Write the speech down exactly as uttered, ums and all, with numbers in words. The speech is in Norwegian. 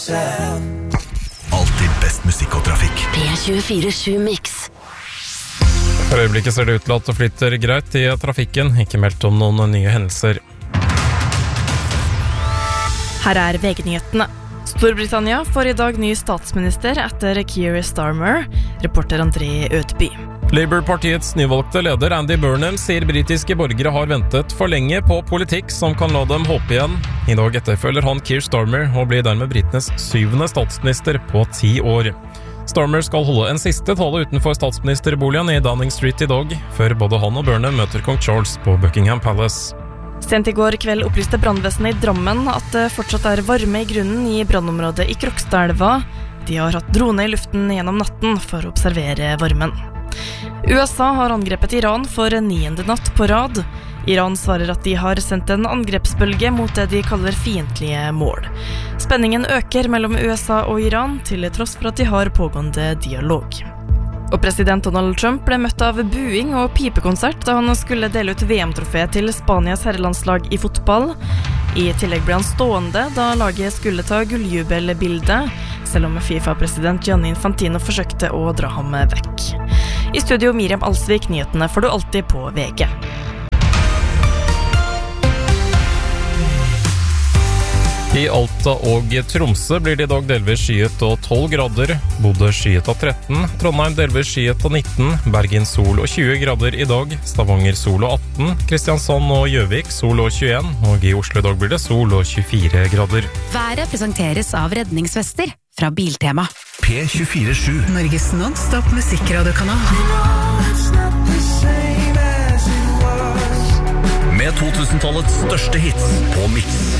Alltid best musikk og trafikk. P tjuefire sju Mix. For øyeblikket ser det ut til at det flytter greit i trafikken, ikke meldt om noen nye hendelser. Her er V G-nyhetene. Storbritannia får i dag ny statsminister etter Keir Starmer, reporter André Ødeby. Labour-partiets nyvalgte leder Andy Burnham sier britiske borgere har ventet for lenge på politikk som kan la dem håpe igjen. I dag etterfølger han Keir Starmer og blir dermed britenes syvende statsminister på ti år. Starmer skal holde en siste tale utenfor statsministerboligen i Downing Street i dag, før både han og Burnham møter kong Charles på Buckingham Palace. Sent i går kveld opplyste brannvesenet i Drammen at det fortsatt er varme i grunnen i brannområdet i Krokstadelva. De har hatt drone i luften gjennom natten for å observere varmen. U S A har angrepet Iran for niende natt på rad. Iran svarer at de har sendt en angrepsbølge mot det de kaller fiendtlige mål. Spenningen øker mellom U S A og Iran til tross for at de har pågående dialog. Og president Donald Trump ble møtt av buing og pipekonsert da han skulle dele ut V M-trofé til Spanias herrelandslag i fotball. I tillegg ble han stående da laget skulle ta gulljubelbilde, selv om FIFA-president Gianni Infantino forsøkte å dra ham vekk. I studio Miriam Alsvik, nyhetene får du alltid på V G. I Alta og Tromsø blir det i dag delvis skyet og tolv grader, Bodø skyet og tretten, Trondheim delvis skyet og nitten, Bergen sol og tjue grader i dag, Stavanger sol og atten, Kristiansand og Gjøvik sol og tjueen, og i Oslo i dag blir det sol og tjuefire grader. Været presenteres av redningsvester fra Biltema. P tjuefire sju. Norges non-stop musikkradiokanal. Med to tusen-tallets største hits på Mix.